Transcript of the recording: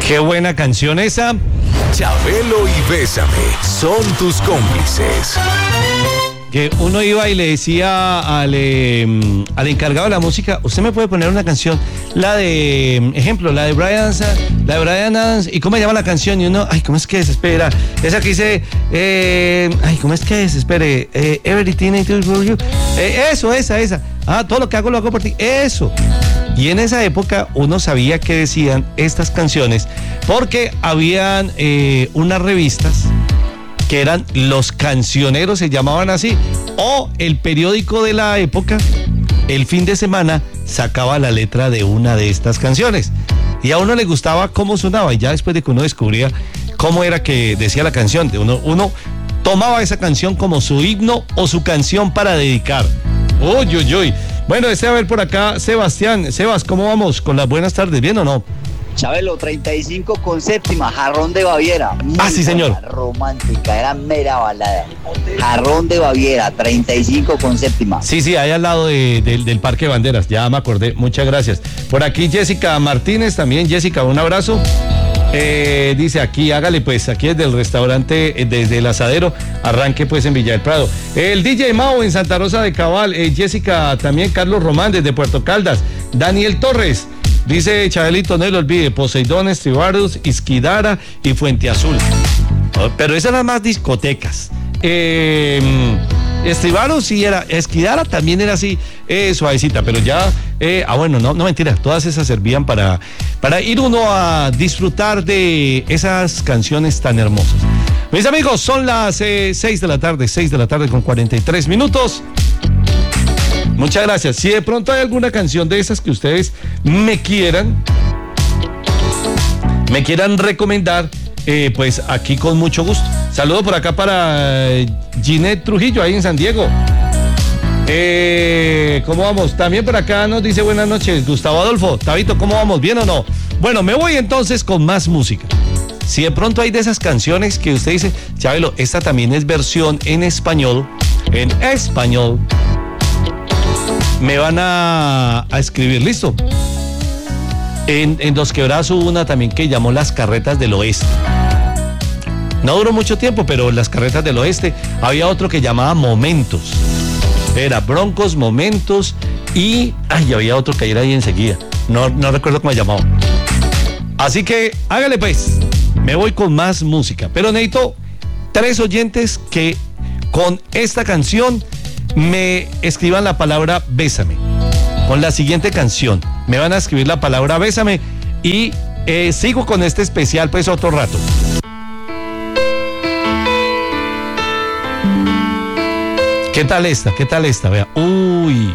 Qué buena canción esa. Chabelo y Bésame son tus cómplices. Que uno iba y le decía al encargado de la música, usted me puede poner una canción, la de, ejemplo, la de Brian Adams, ¿y cómo se llama la canción? Y uno, ay, ¿cómo es que es? Espera, esa que dice, ¿cómo es que es? Espere, Everything I Do For You. Esa. Todo lo que hago lo hago por ti. Eso. Y en esa época uno sabía que decían estas canciones porque habían unas revistas que eran Los Cancioneros, se llamaban así, o el periódico de la época, el fin de semana, sacaba la letra de una de estas canciones. Y a uno le gustaba cómo sonaba, y ya después de que uno descubría cómo era que decía la canción, uno tomaba esa canción como su himno o su canción para dedicar. Uy. Bueno, a ver por acá, Sebastián. Sebas, ¿cómo vamos? Con las buenas tardes, ¿bien o no? Chabelo, 35 con séptima, Jarrón de Baviera. Sí, señor. Romántica, era mera balada. Jarrón de Baviera, 35 con séptima. Sí, ahí al lado del Parque de Banderas, ya me acordé, muchas gracias. Por aquí Jessica Martínez, también Jessica, un abrazo. Dice aquí, hágale pues, aquí desde el restaurante, desde el asadero, arranque pues en Villa del Prado. El DJ Mao en Santa Rosa de Cabal, Jessica también, Carlos Román desde Puerto Caldas, Daniel Torres. Dice Chabelito, no lo olvide, Poseidón, Estribarus, Isquidara y Fuente Azul. Pero esas eran más discotecas. Estribarus sí era, Esquidara también era así, suavecita, pero ya, bueno, no mentira, todas esas servían para ir uno a disfrutar de esas canciones tan hermosas. Mis amigos, son las 6 de la tarde con 43 minutos. Muchas gracias. Si de pronto hay alguna canción de esas que ustedes me quieran recomendar, pues aquí con mucho gusto. Saludo por acá para Ginette Trujillo, ahí en San Diego. ¿Cómo vamos? También por acá nos dice buenas noches Gustavo Adolfo. Tabito, ¿cómo vamos? ¿Bien o no? Bueno, me voy entonces con más música. Si de pronto hay de esas canciones que usted dice, Chabelo, esta también es versión en español, me van a escribir, ¿listo? En Los Quebrados hubo una también que llamó Las Carretas del Oeste. No duró mucho tiempo, pero Las Carretas del Oeste. Había otro que llamaba Momentos. Era Broncos, Momentos y había otro que era ahí enseguida. No recuerdo cómo se llamaba. Así que hágale pues. Me voy con más música. Pero necesito 3 oyentes que con esta canción me escriban la palabra Bésame. Con la siguiente canción me van a escribir la palabra Bésame y sigo con este especial pues otro rato. ¿Qué tal esta? Vea. Uy.